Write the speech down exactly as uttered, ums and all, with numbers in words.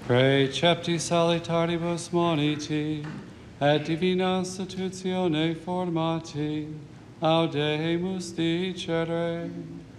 Precepti salitaribus moniti, et divina institutione formati, audemus dicere.